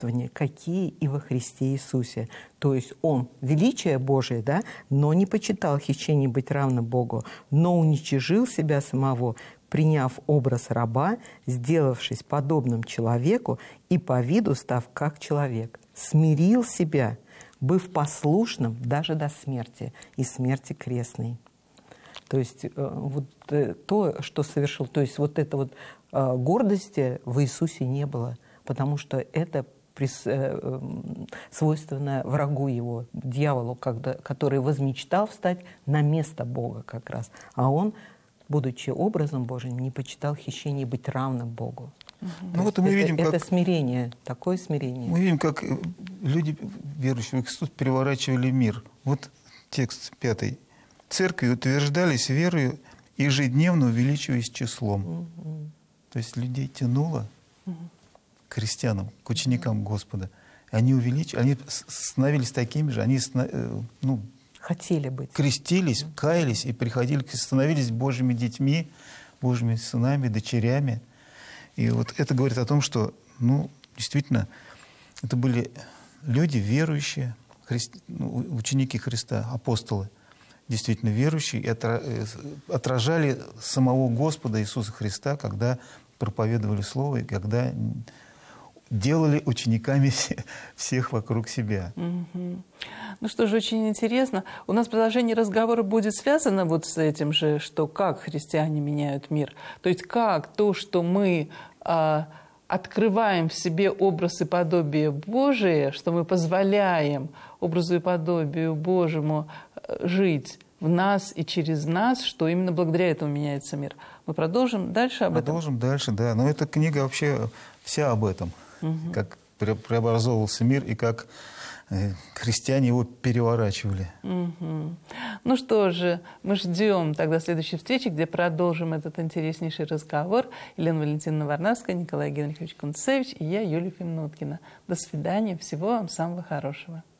какие и во Христе Иисусе. То есть Он величие Божие, да, но не почитал хищение быть равным Богу, но уничижил себя самого, приняв образ раба, сделавшись подобным человеку и по виду став как человек. Смирил себя, быв послушным даже до смерти и смерти крестной. То есть вот то, что совершил, то есть вот эта вот гордости в Иисусе не было, потому что это свойственно врагу его, дьяволу, который возмечтал встать на место Бога как раз. А он, будучи образом Божьим, не почитал хищение быть равным Богу. Ну, вот мы видим, это как... смирение, такое смирение. Мы видим, как люди, верующие в Иисус, переворачивали мир. Вот текст 5. «Церкви утверждались верою, ежедневно увеличиваясь числом». То есть людей тянуло к христианам, к ученикам Господа. Они становились такими же, они хотели быть. Крестились, каялись и приходили, становились Божьими детьми, Божьими сынами, дочерями. И вот это говорит о том, что, действительно, это были люди верующие, ученики Христа, апостолы, действительно верующие, и отражали самого Господа Иисуса Христа, когда проповедовали Слово и когда делали учениками всех вокруг себя. Ну что же, очень интересно. У нас продолжение разговора будет связано вот с этим же, что как христиане меняют мир. То есть как то, что мы открываем в себе образ и подобие Божие, что мы позволяем образу и подобию Божьему жить в нас и через нас, что именно благодаря этому меняется мир. Мы продолжим дальше об этом? Продолжим дальше, да. Но эта книга вообще вся об этом. Как преобразовывался мир и как христиане его переворачивали. Ну что же, мы ждем тогда следующей встречи, где продолжим этот интереснейший разговор. Елена Валентиновна Варнавская, Николай Генрихович Кунцевич и я, Юлия Фимнуткина. До свидания, всего вам самого хорошего.